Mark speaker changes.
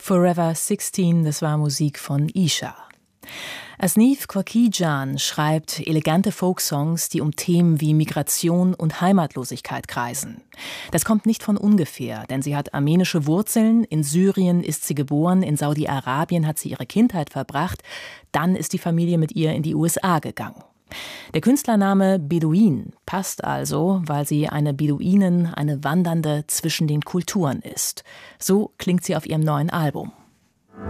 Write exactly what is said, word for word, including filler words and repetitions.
Speaker 1: Forever sixteen, das war Musik von Isha. Asnif Quaqijan schreibt elegante Folksongs, die um Themen wie Migration und Heimatlosigkeit kreisen. Das kommt nicht von ungefähr, denn sie hat armenische Wurzeln, in Syrien ist sie geboren, in Saudi-Arabien hat sie ihre Kindheit verbracht, dann ist die Familie mit ihr in die U S A gegangen. Der Künstlername Beduin passt also, weil sie eine Beduinin, eine Wandernde zwischen den Kulturen ist. So klingt sie auf ihrem neuen Album.